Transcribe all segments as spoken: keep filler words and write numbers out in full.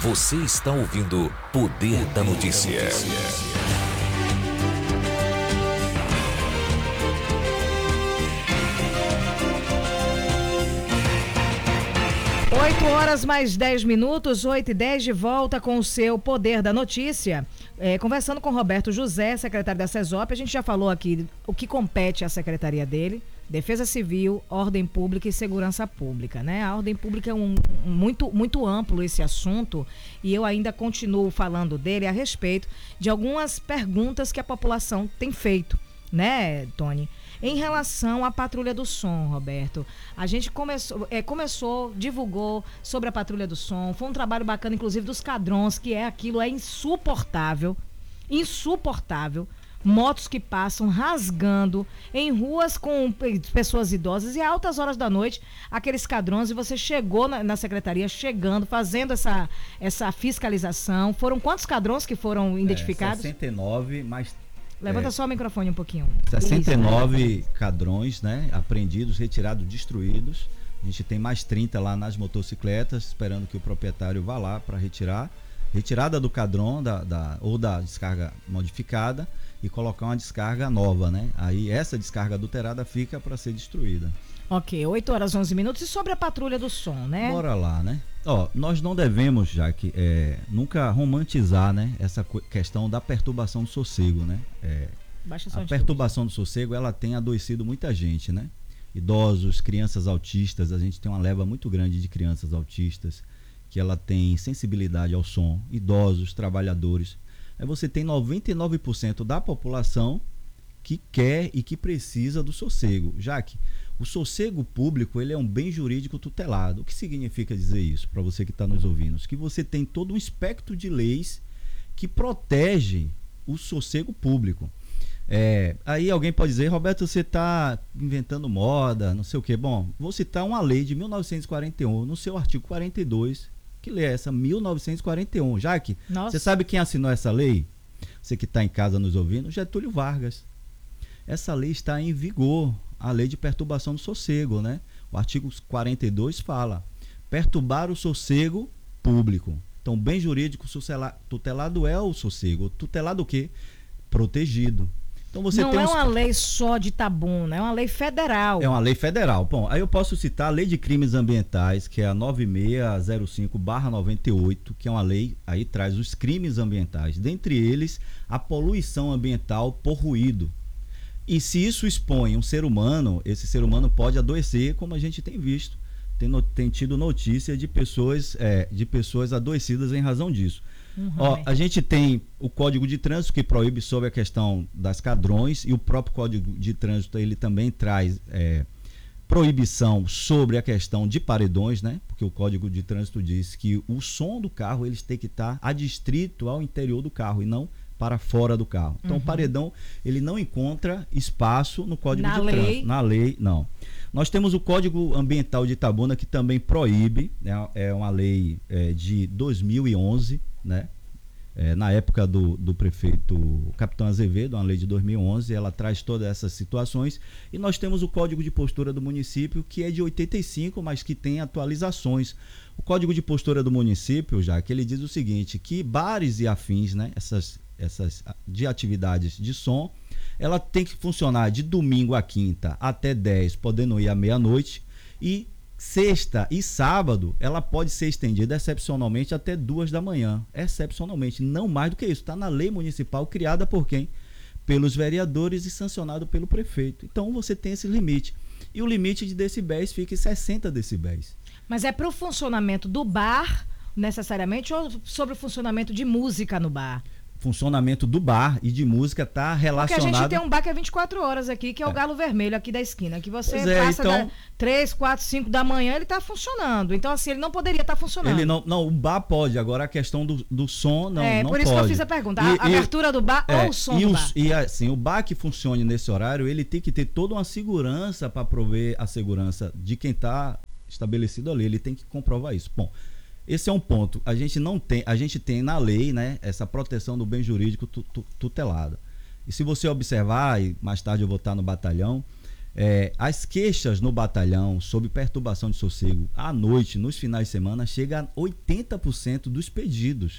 Você está ouvindo Poder da Notícia. oito horas mais dez minutos, oito e dez, de volta com o seu Poder da Notícia. É, conversando com Roberto José, secretário da SESOP, a gente já falou aqui o que compete à secretaria dele: Defesa Civil, Ordem Pública e Segurança Pública, né? A Ordem Pública é um, um muito, muito amplo esse assunto, e eu ainda continuo falando dele a respeito de algumas perguntas que a população tem feito, né, Tony? Em relação à Patrulha do Som, Roberto, a gente começou, é, começou, divulgou sobre a Patrulha do Som, foi um trabalho bacana, inclusive, dos Cadrões, que é aquilo, é insuportável, insuportável. Motos que passam rasgando em ruas com pessoas idosas e a altas horas da noite, aqueles cadrões, e você chegou na, na secretaria, chegando, fazendo essa, essa fiscalização. Foram quantos cadrões que foram identificados? É, sessenta e nove, mais... Levanta é, só o microfone um pouquinho. sessenta e nove Isso. cadrões, né, apreendidos, retirados, destruídos. A gente tem mais trinta lá nas motocicletas, esperando que o proprietário vá lá para retirar. Retirada do cadrão da, da, ou da descarga modificada e colocar uma descarga nova, né? Aí essa descarga adulterada fica para ser destruída. Ok, oito horas e onze minutos. E sobre a Patrulha do Som, né? Bora lá, né? Ó, nós não devemos, já que é, nunca romantizar, né, essa questão da perturbação do sossego, né? É, Baixa só a perturbação do sossego, ela tem adoecido muita gente, né? Idosos, crianças autistas, a gente tem uma leva muito grande de crianças autistas que ela tem sensibilidade ao som, idosos, trabalhadores. Aí você tem noventa e nove por cento da população que quer e que precisa do sossego, já que o sossego público, ele é um bem jurídico tutelado. O que significa dizer isso para você que está nos ouvindo? Que você tem todo um espectro de leis que protege o sossego público. É, aí alguém pode dizer: Roberto, você está inventando moda, não sei o que. Bom, vou citar uma lei de mil novecentos e quarenta e um, no seu artigo quarenta e dois, que lei é essa? mil novecentos e quarenta e um. Jaque, você sabe quem assinou essa lei? Você que está em casa nos ouvindo? Getúlio Vargas. Essa lei está em vigor, a lei de perturbação do sossego, né? O artigo quarenta e dois fala: perturbar o sossego público. Então, bem jurídico tutelado é o sossego. Tutelado o quê? Protegido. Então, você não tem é uns... uma lei só de Itabuna, é uma lei federal. É uma lei federal. Bom, aí eu posso citar a Lei de Crimes Ambientais, que é a nove mil seiscentos e cinco barra noventa e oito, que é uma lei, aí traz os crimes ambientais, dentre eles a poluição ambiental por ruído. E se isso expõe um ser humano, esse ser humano pode adoecer, como a gente tem visto. Tem, no, tem tido notícia de pessoas, é, de pessoas adoecidas em razão disso. Uhum. Ó, a gente tem o Código de Trânsito, que proíbe sobre a questão das cadrões, e o próprio Código de Trânsito, ele também traz é, proibição sobre a questão de paredões, né? Porque o Código de Trânsito diz que o som do carro, eles têm que estar adstrito ao interior do carro e não para fora do carro. Então, uhum. o paredão, ele não encontra espaço no Código na de lei. Trânsito. Na lei, não. Nós temos o Código Ambiental de Itabuna, que também proíbe, né? É uma lei é, de dois mil e onze, né? É, na época do, do prefeito Capitão Azevedo, uma lei de dois mil e onze, ela traz todas essas situações. E nós temos o Código de Postura do município, que é de oitenta e cinco, mas que tem atualizações. O Código de Postura do município, já que ele diz o seguinte, que bares e afins, né, essas, essas de atividades de som, ela tem que funcionar de domingo a quinta até dez, podendo ir à meia-noite, e sexta e sábado ela pode ser estendida excepcionalmente até duas da manhã, excepcionalmente, não mais do que isso. Está na lei municipal criada por quem? Pelos vereadores e sancionado pelo prefeito. Então você tem esse limite, e o limite de decibéis fica em sessenta decibéis. Mas é para o funcionamento do bar necessariamente, ou sobre o funcionamento de música no bar? Funcionamento do bar e de música está relacionado... Porque a gente tem um bar que é vinte e quatro horas aqui, que é, é. o Galo Vermelho aqui da esquina, que você é, passa então... três, quatro, cinco da manhã, ele está funcionando. Então, assim, ele não poderia estar tá funcionando. Ele não, não, o bar pode, agora a questão do, do som não, é, não por isso pode. que eu fiz a pergunta, e, a e, abertura do bar é, ou o som e do os, bar? E assim, o bar que funcione nesse horário, ele tem que ter toda uma segurança para prover a segurança de quem está estabelecido ali, ele tem que comprovar isso. Bom, esse é um ponto. A gente não tem, a gente tem na lei, né, essa proteção do bem jurídico tu, tu, tutelado. E se você observar, e mais tarde eu vou estar no batalhão, É, as queixas no batalhão sobre perturbação de sossego à noite, nos finais de semana, chega a oitenta por cento dos pedidos.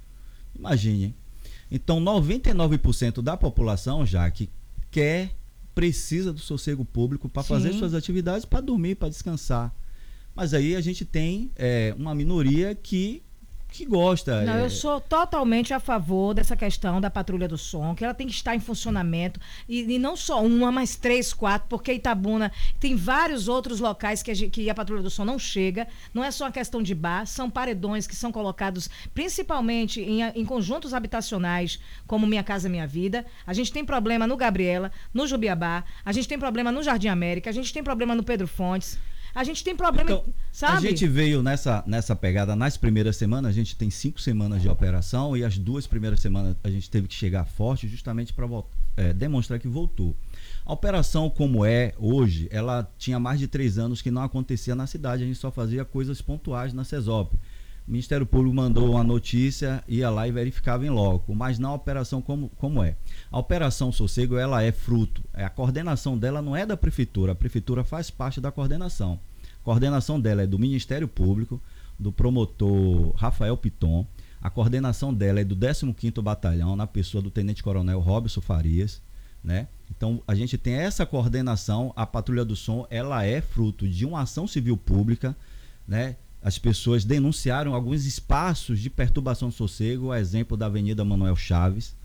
Imagine, hein? Então, noventa e nove por cento da população, já que quer, precisa do sossego público para fazer suas atividades, para dormir, para descansar. Mas aí a gente tem é, uma minoria que que gosta. Não, é... eu sou totalmente a favor dessa questão da patrulha do som, que ela tem que estar em funcionamento, e, e não só uma, mas três, quatro, porque Itabuna tem vários outros locais que a, gente, que a patrulha do som não chega, não é só uma questão de bar, são paredões que são colocados principalmente em, em conjuntos habitacionais, como Minha Casa Minha Vida. A gente tem problema no Gabriela, no Jubiabá, a gente tem problema no Jardim América, a gente tem problema no Pedro Fontes. A gente tem problema, então, sabe? A gente veio nessa, nessa pegada nas primeiras semanas, a gente tem cinco semanas de operação e as duas primeiras semanas a gente teve que chegar forte justamente para é, demonstrar que voltou. A operação como é hoje, ela tinha mais de três anos que não acontecia na cidade, a gente só fazia coisas pontuais na CESOP. O Ministério Público mandou uma notícia, ia lá e verificava em loco, mas na operação como, como é. A Operação Sossego, ela é fruto, a coordenação dela não é da Prefeitura, a Prefeitura faz parte da coordenação. A coordenação dela é do Ministério Público, do promotor Rafael Piton, a coordenação dela é do décimo quinto Batalhão, na pessoa do Tenente Coronel Robson Farias, né? Então a gente tem essa coordenação, a Patrulha do Som, ela é fruto de uma ação civil pública, né? As pessoas denunciaram alguns espaços de perturbação do sossego, a exemplo da Avenida Manuel Chaves.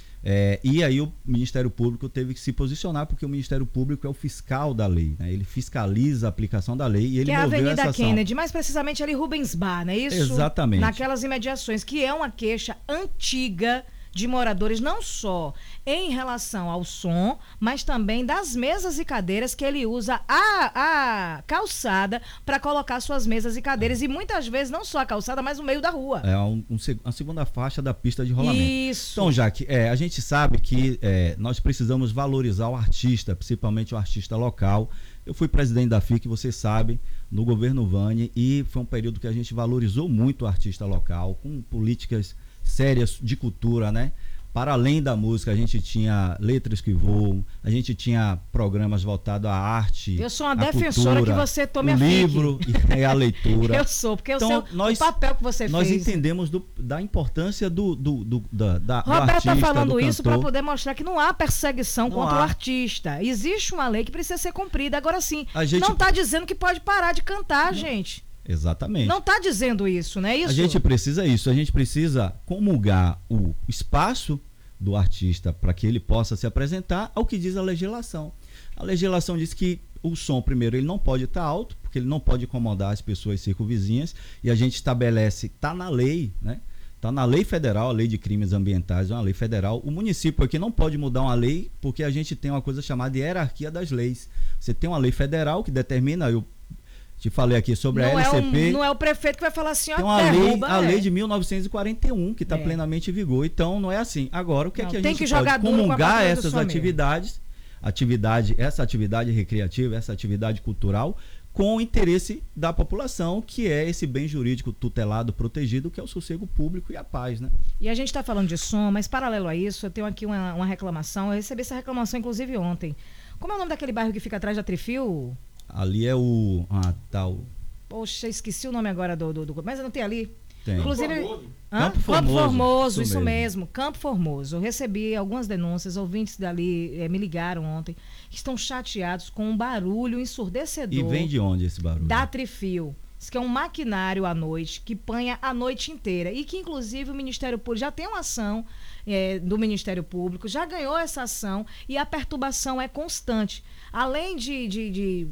É, e aí o Ministério Público teve que se posicionar, porque o Ministério Público é o fiscal da lei, né? Ele fiscaliza a aplicação da lei e ele que é a moveu Avenida essa ação. Kennedy, mais precisamente ali Rubens Bar, não é isso? Exatamente. Naquelas imediações, que é uma queixa antiga de moradores, não só em relação ao som, mas também das mesas e cadeiras que ele usa a, a calçada para colocar suas mesas e cadeiras, e muitas vezes não só a calçada, mas no meio da rua. É um, um, a segunda faixa da pista de rolamento. Isso. Então, Jaque, é, a gente sabe que é, nós precisamos valorizar o artista, principalmente o artista local. Eu fui presidente da F I C, você sabe, no governo Vani, e foi um período que a gente valorizou muito o artista local, com políticas sérias de cultura, né? Para além da música, a gente tinha Letras que Voam, a gente tinha programas voltados à arte. Eu sou uma à defensora cultura, que você tome o a F I C. livro e a leitura. Eu sou, porque então, eu sei nós, o papel que você nós fez. Nós entendemos do, da importância do, do, do, da, da, do Roberto artista, está falando do isso para cantor. poder mostrar que não há perseguição Não contra há. o artista. Existe uma lei que precisa ser cumprida. Agora sim, A gente- não está dizendo que pode parar de cantar, gente. Exatamente. Não está dizendo isso, não é isso? A gente precisa isso, a gente precisa comungar o espaço do artista para que ele possa se apresentar ao que diz a legislação. A legislação diz que o som, primeiro, ele não pode estar alto, porque ele não pode incomodar as pessoas circunvizinhas, e a gente estabelece, está na lei, né? Está na lei federal, a lei de crimes ambientais, é uma lei federal. O município aqui não pode mudar uma lei, porque a gente tem uma coisa chamada de hierarquia das leis. Você tem uma lei federal que determina, eu te falei aqui sobre não a L C P. É um, não é o prefeito que vai falar assim, ó, Tem uma lei, derruba, a é. lei de mil novecentos e quarenta e um, que está É. plenamente em vigor. Então, não é assim. Agora, o que Não, é que a tem gente que jogar pode duro com a comungar patrulha do essas som mesmo. atividades, atividade, essa atividade recreativa, essa atividade cultural, com o interesse da população, que é esse bem jurídico tutelado, protegido, que é o sossego público e a paz, né? E a gente está falando de som, mas paralelo a isso, eu tenho aqui uma, uma reclamação. Eu recebi essa reclamação, inclusive, ontem. Como é o nome daquele bairro que fica atrás da Trifil? Ali é o... Ah, tal... Poxa, esqueci o nome agora do... do, do mas não tem ali? Tem. Inclusive, Hã? Campo Formoso. Formoso, isso, Isso mesmo. mesmo. Campo Formoso. Eu recebi algumas denúncias, ouvintes dali eh, me ligaram ontem, que estão chateados com um barulho ensurdecedor. E vem de onde esse barulho? Da Trifil. Diz que é um maquinário à noite, que panha a noite inteira. E que, inclusive, o Ministério Público já tem uma ação eh, do Ministério Público, já ganhou essa ação e a perturbação é constante. Além de... de, de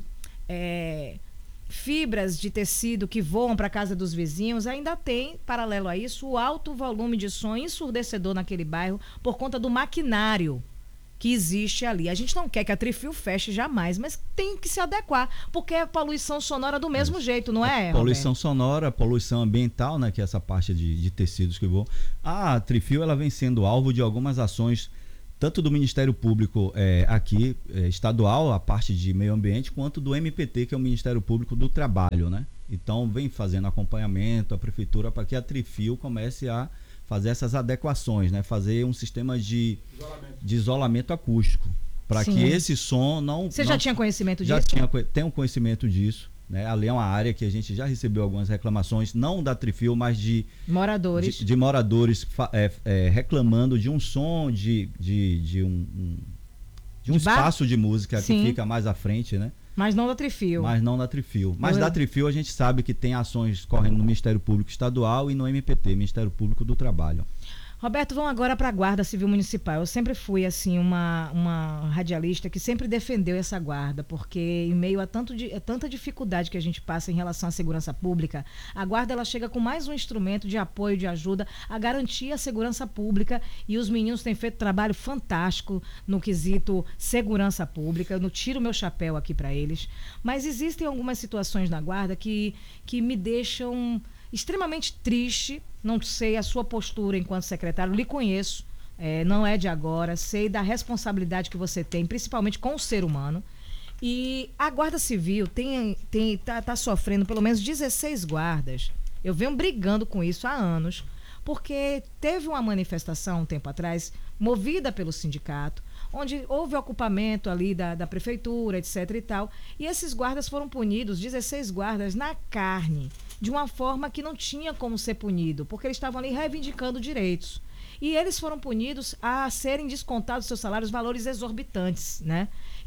eh, fibras de tecido que voam para a casa dos vizinhos, ainda tem, paralelo a isso, o alto volume de som ensurdecedor naquele bairro por conta do maquinário que existe ali. A gente não quer que a Trifil feche jamais, mas tem que se adequar, porque é poluição sonora do mesmo Isso. jeito, não é, Poluição Roberto? sonora, poluição ambiental, né, que é essa parte de, de tecidos que voam. A Trifil, ela vem sendo alvo de algumas ações, tanto do Ministério Público é, aqui, é, estadual, a parte de meio ambiente, quanto do M P T, que é o Ministério Público do Trabalho, né? Então, vem fazendo acompanhamento, a Prefeitura, para que a Trifil comece a fazer essas adequações, né? Fazer um sistema de isolamento, de isolamento acústico, para que esse som não... Você não, já tinha conhecimento já disso? Já tinha, tenho conhecimento disso. Né? Ali é uma área que a gente já recebeu algumas reclamações, não da Trifil, mas de moradores, de, de moradores é, é, reclamando de um som de, de, de um, um, de um de espaço de música Sim. que fica mais à frente, né? Mas não da Trifil. Mas não da Trifil. Mas Eu... da Trifil a gente sabe que tem ações correndo no Ministério Público Estadual e no M P T, Ministério Público do Trabalho. Roberto, vamos agora para a Guarda Civil Municipal. Eu sempre fui assim uma, uma radialista que sempre defendeu essa guarda, porque em meio a, tanto de, a tanta dificuldade que a gente passa em relação à segurança pública, a guarda ela chega com mais um instrumento de apoio, de ajuda a garantir a segurança pública, e os meninos têm feito trabalho fantástico no quesito segurança pública. Eu não tiro meu chapéu aqui para eles, mas existem algumas situações na guarda que, que me deixam extremamente triste. Não sei a sua postura enquanto secretário, lhe conheço, é, não é de agora, sei da responsabilidade que você tem, principalmente com o ser humano. E a Guarda Civil tem, tem, tá, tá sofrendo pelo menos dezesseis guardas. Eu venho brigando com isso há anos, porque teve uma manifestação um tempo atrás, movida pelo sindicato, onde houve ocupamento ali da, da prefeitura, etc e tal, e esses guardas foram punidos, dezesseis guardas, na carne, de uma forma que não tinha como ser punido, porque eles estavam ali reivindicando direitos. E eles foram punidos a serem descontados seus salários valores exorbitantes, né?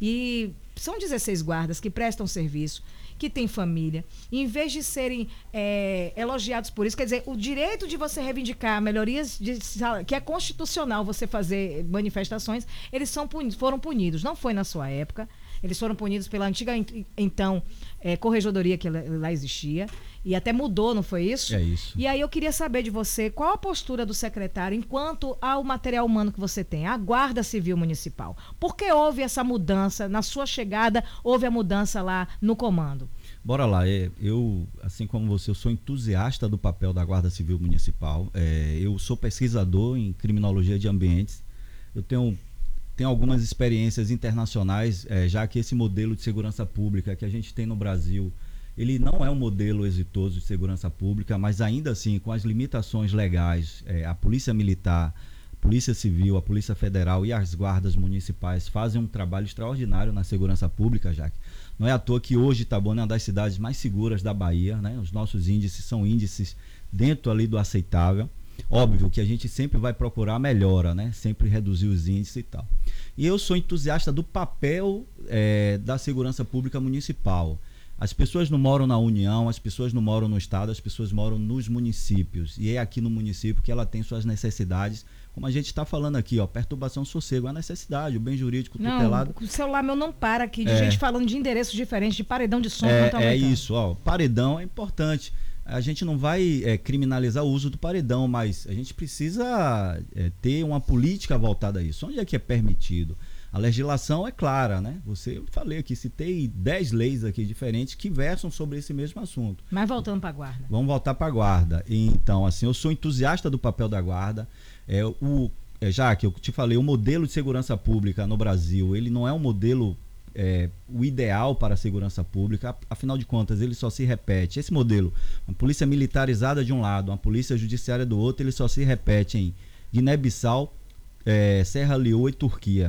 E são dezesseis guardas que prestam serviço, que têm família. E em vez de serem é, elogiados por isso, quer dizer, o direito de você reivindicar melhorias, de, que é constitucional você fazer manifestações, eles são punidos, foram punidos. Não foi na sua época. Eles foram punidos pela antiga, então, é, corregedoria que lá existia. E até mudou, não foi isso? É isso. E aí eu queria saber de você, qual a postura do secretário enquanto ao material humano que você tem, a Guarda Civil Municipal? Por que houve essa mudança? Na sua chegada, houve a mudança lá no comando? Bora lá. É, eu, assim como você, eu sou entusiasta do papel da Guarda Civil Municipal. É, eu sou pesquisador em criminologia de ambientes. Eu tenho... Tem algumas experiências internacionais, é, já que esse modelo de segurança pública que a gente tem no Brasil, ele não é um modelo exitoso de segurança pública, mas ainda assim, com as limitações legais, é, a Polícia Militar, a Polícia Civil, a Polícia Federal e as guardas municipais fazem um trabalho extraordinário na segurança pública, Jaque. Não é à toa que hoje Itabuna é uma das cidades mais seguras da Bahia, né? Os nossos índices são índices dentro ali do aceitável. Óbvio que a gente sempre vai procurar melhora, né? Sempre reduzir os índices e tal. E eu sou entusiasta do papel é, da segurança pública municipal. As pessoas não moram na União, as pessoas não moram no Estado, as pessoas moram nos municípios. E é aqui no município que ela tem suas necessidades, como a gente está falando aqui, ó, perturbação do sossego, é a necessidade, o bem jurídico não, tutelado. O celular meu não para aqui, de é, gente falando de endereços diferentes, de paredão de som. É, tá é isso, ó, paredão é importante. A gente não vai é, criminalizar o uso do paredão, mas a gente precisa é, ter uma política voltada a isso. Onde é que é permitido? A legislação é clara, né? Você, eu falei aqui, citei dez leis aqui diferentes que versam sobre esse mesmo assunto. Mas voltando para a guarda. Vamos voltar para a guarda. Então, assim, eu sou entusiasta do papel da guarda. É, o, é, já que eu te falei, o modelo de segurança pública no Brasil, ele não é um modelo... É, o ideal para a segurança pública, afinal de contas ele só se repete, esse modelo, uma polícia militarizada de um lado, uma polícia judiciária do outro, ele só se repete em Guiné-Bissau, é, Serra Leoa e Turquia.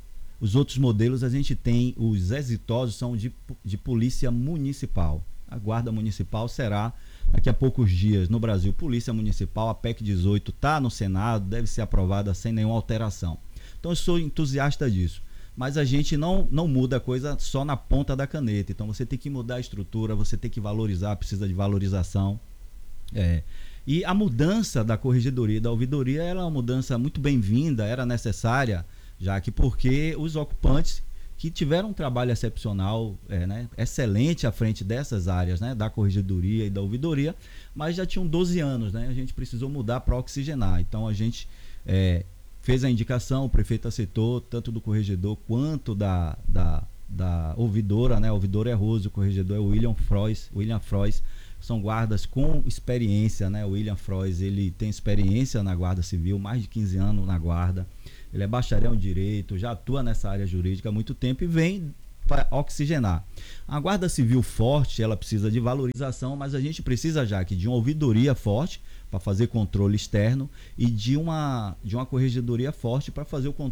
Os outros modelos a gente tem, os exitosos são de, de polícia municipal. A guarda municipal será daqui a poucos dias no Brasil, polícia municipal, a P E C dezoito está no Senado, deve ser aprovada sem nenhuma alteração. Então eu sou entusiasta disso. Mas a gente não, não muda a coisa só na ponta da caneta. Então você tem que mudar a estrutura, você tem que valorizar, precisa de valorização. É. E a mudança da corregedoria e da ouvidoria era uma mudança muito bem-vinda, era necessária, já que porque os ocupantes que tiveram um trabalho excepcional, é, né, excelente à frente dessas áreas, né, da corregedoria e da ouvidoria, mas já tinham doze anos, né, a gente precisou mudar para oxigenar. Então a gente... É, fez a indicação, o prefeito aceitou, tanto do corregedor quanto da, da, da ouvidora, né? A ouvidora é Rose, o corregedor é o William Frois, William Frois, são guardas com experiência, né? O William Frois, ele tem experiência na Guarda Civil, mais de quinze anos na guarda, ele é bacharel em Direito, já atua nessa área jurídica há muito tempo e vem para oxigenar. A Guarda Civil forte, ela precisa de valorização, mas a gente precisa já que de uma ouvidoria forte, para fazer controle externo, e de uma, de uma corregedoria forte para fazer o controle